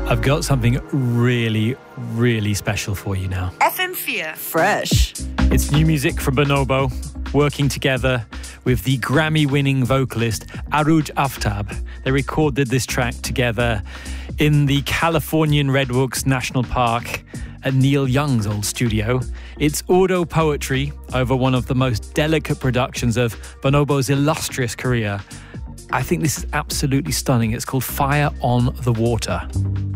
I've got something really, really special for you now. FM4 Fresh. It's new music from Bonobo, working together with the Grammy-winning vocalist Arooj Aftab. They recorded this track together in the Californian Redwoods National Park at Neil Young's old studio. It's Urdu poetry over one of the most delicate productions of Bonobo's illustrious career. I think this is absolutely stunning. It's called Fire on the Water.